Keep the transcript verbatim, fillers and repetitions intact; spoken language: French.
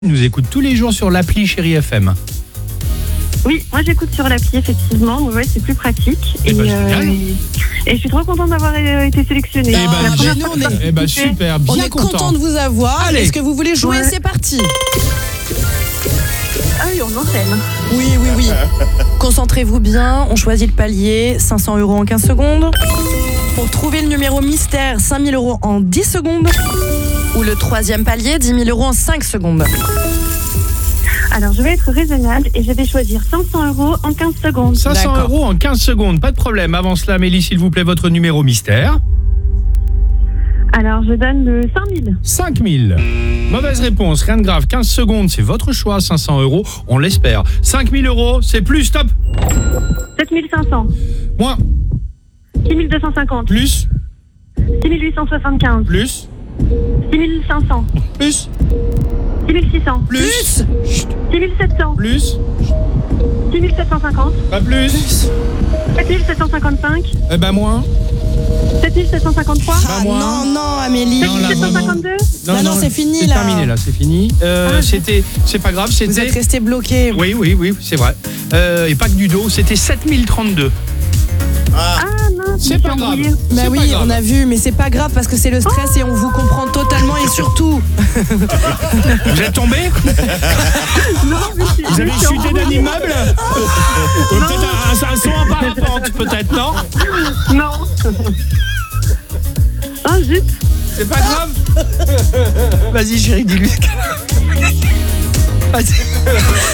Nous écoute tous les jours sur l'appli Chérie F M. Oui, moi j'écoute sur l'appli, effectivement. Ouais, c'est plus pratique. Eh Et, ben, euh, génial. et je suis trop contente d'avoir euh, été sélectionnée. Eh C'est ben, la première nous, fois on que est- ça Eh ben se fait. super, On bien est content. content de vous avoir. Allez. Est-ce que vous voulez jouer? Ouais. C'est parti. Ah oui, on enchaîne. Oui, oui, oui. Concentrez-vous bien. On choisit le palier. cinq cents euros en quinze secondes. Pour trouver le numéro mystère, cinq mille euros en dix secondes. Ou le troisième palier, dix mille euros en cinq secondes. Alors, je vais être raisonnable et je vais choisir cinq cents euros en quinze secondes. cinq cents D'accord. euros en quinze secondes, pas de problème. Avant cela, Amélie, s'il vous plaît, votre numéro mystère. Alors, je donne le cinq mille. cinq mille. Mauvaise réponse, rien de grave. quinze secondes, c'est votre choix. cinq cents euros, on l'espère. cinq mille euros, c'est plus, stop. sept mille cinq cents. Moins, six mille deux cent cinquante. plus, six mille huit cent soixante-quinze. plus, six mille cinq cents. plus, six mille six cents. plus, six mille sept cents. plus, six mille sept cent cinquante. pas plus. sept mille sept cent cinquante-cinq. Eh ben moins. sept mille sept cent cinquante-trois. Bah, Ah moi. non, non, Amélie. Non, là, sept cent vraiment. cinquante-deux. Bah non, c'est fini, C'est là. terminé là, c'est fini. Euh, Ah, c'était, c'est pas grave, Vous êtes c'était. resté bloqué. Oui, oui, oui, c'est vrai. Euh, et pas que du dos, c'était sept mille trente-deux. Ah non, C'est je me pas suis grave. embrouillée. Bah C'est oui, pas grave. on a vu, mais c'est pas grave parce que c'est le stress et on vous comprend totalement et surtout. Vous êtes tombé? Non, mais je- Vous je avez suis chuté d'un embrouillée. immeuble? Ou peut-être un, un saut en parapente, peut-être, non? Non. Oh, zut. C'est pas grave. Vas-y chérie, dis-lui. Vas-y.